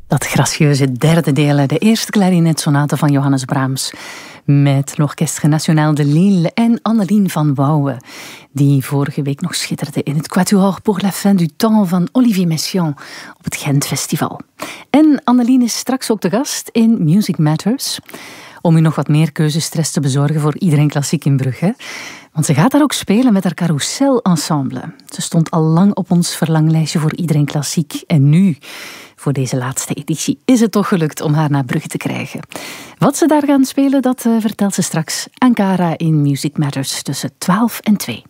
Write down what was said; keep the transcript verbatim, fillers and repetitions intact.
Dat gracieuze derde deel uit de eerste klarinetsonate van Johannes Brahms met l'Orchestre National de Lille en Annelien van Wouwen, die vorige week nog schitterde in het Quatuor pour la fin du temps van Olivier Messiaen op het Gent Festival. En Annelien is straks ook de gast in Music Matters, om u nog wat meer keuzestress te bezorgen voor Iedereen Klassiek in Brugge. Want ze gaat daar ook spelen met haar Carousel Ensemble. Ze stond al lang op ons verlanglijstje voor Iedereen Klassiek. En nu, voor deze laatste editie, is het toch gelukt om haar naar Brugge te krijgen. Wat ze daar gaan spelen, dat uh, vertelt ze straks aan Cara in Music Matters tussen twaalf en twee.